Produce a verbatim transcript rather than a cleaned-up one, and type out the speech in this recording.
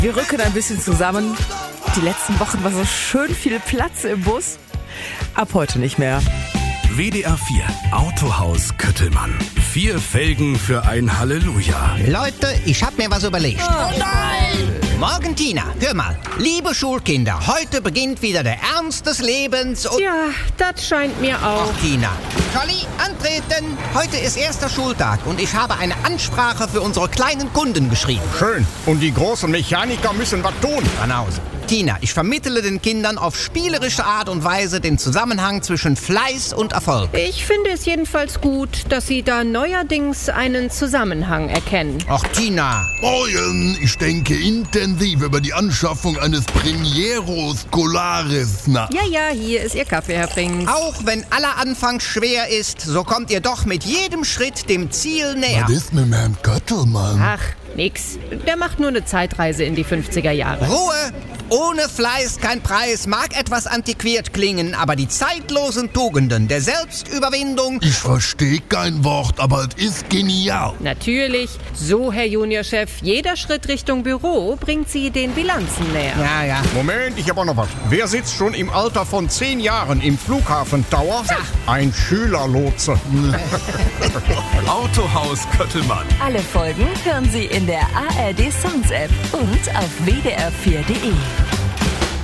Wir rücken ein bisschen zusammen. Die letzten Wochen war so schön viel Platz im Bus. Ab heute nicht mehr. W D R vier Autohaus Köttelmann. Vier Felgen für ein Halleluja. Leute, ich hab mir was überlegt. Oh nein! Morgen, Tina, hör mal. Liebe Schulkinder, heute beginnt wieder der Ernst des Lebens und... Ja, das scheint mir auch. Ach, Tina. Scholli, antreten. Heute ist erster Schultag und ich habe eine Ansprache für unsere kleinen Kunden geschrieben. Schön. Und die großen Mechaniker müssen was tun. Banause. Tina, ich vermittele den Kindern auf spielerische Art und Weise den Zusammenhang zwischen Fleiß und Erfolg. Ich finde es jedenfalls gut, dass Sie da neuerdings einen Zusammenhang erkennen. Ach, Tina. Morgen, ich denke intensiv über die Anschaffung eines Premiero Scolaris nach. Ja, ja, hier ist Ihr Kaffee, Herr Frings. Auch wenn aller Anfang schwer ist, so kommt ihr doch mit jedem Schritt dem Ziel näher. Was ist mit Herrn Köttelmann? Ach, nix. Der macht nur eine Zeitreise in die fünfziger Jahre. Ruhe! Ohne Fleiß kein Preis mag etwas antiquiert klingen, aber die zeitlosen Tugenden der Selbstüberwindung... Ich verstehe kein Wort, aber es ist genial. Natürlich. So, Herr Juniorchef, jeder Schritt Richtung Büro bringt Sie den Bilanzen näher. Ja, ja. Moment, ich habe auch noch was. Wer sitzt schon im Alter von zehn Jahren im Flughafen Tower? Ein Schülerlotse. Autohaus Köttelmann. Alle Folgen hören Sie in der A R D Songs App und auf w d r vier punkt d e.